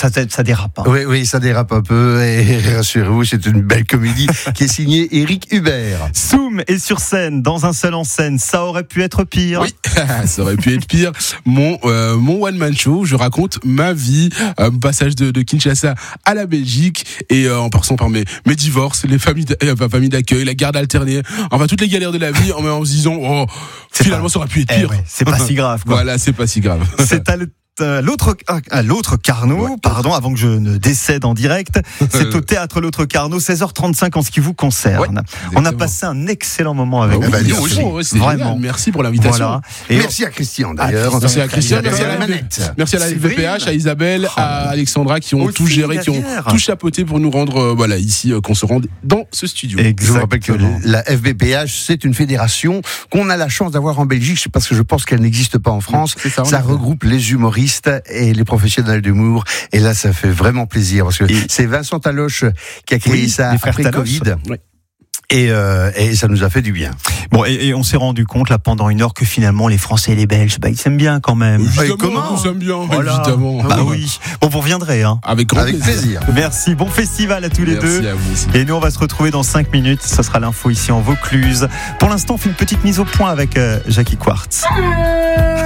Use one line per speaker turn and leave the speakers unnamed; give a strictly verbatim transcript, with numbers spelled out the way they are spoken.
ça, ça dérape. Hein.
Oui, oui, ça dérape un peu. Et rassurez-vous, c'est une belle comédie qui est signée Éric Hubert.
Soum est sur scène, dans un seul en scène. Ça aurait pu être pire.
Oui, ça aurait pu être pire. Mon, euh, mon one-man show, je raconte ma vie, euh, passage de, de Kinshasa à la Belgique, et euh, en passant par mes, mes divorces, les familles, euh, familles d'accueil, la garde alternée, enfin toutes les galères de la vie, en, en se disant, oh,
c'est
finalement
pas,
ça aurait pu être
eh
pire.
ouais, c'est pas si grave, quoi.
Voilà, c'est pas si grave.
C'est à le à l'autre, à l'autre Carnot, ouais, pardon, avant que je ne décède en direct, c'est au théâtre L'Autre Carnot, seize heures trente-cinq en ce qui vous concerne. Ouais, on a passé un excellent moment avec
ah,
vous.
Oui, aussi. Ouais, vraiment. Génial. Merci pour l'invitation. Voilà.
Et merci on... à Christian d'ailleurs.
Ah, merci à Christian, merci à la manette. Merci à la F V P H, à Isabelle, oh, à Alexandra qui ont tout géré, qui ont tout chapeauté pour nous rendre euh, voilà, ici, euh, qu'on se rende dans ce studio.
Exactement. Je vous rappelle que la F V P H, c'est une fédération qu'on a la chance d'avoir en Belgique, parce que je pense qu'elle n'existe pas en France. Ça, ça regroupe les humoristes et les professionnels d'humour, et là ça fait vraiment plaisir parce que et c'est Vincent Taloche qui a créé oui, ça après Covid. Oui. Et, euh, et ça nous a fait du bien.
Bon, et, et on s'est rendu compte là pendant une heure que finalement les Français et les Belges, bah ils s'aiment bien quand même.
Évidemment, comment ils s'aiment bien, voilà. Évidemment.
Bah oui. Bon, vous reviendrez, hein.
Avec grand
Avec plaisir.
plaisir. Merci. Bon festival à tous les
Merci
deux.
À vous aussi.
Et nous, on va se retrouver dans cinq minutes. Ce sera l'info ici en Vaucluse. Pour l'instant, on fait une petite mise au point avec euh, Jackie Quartz.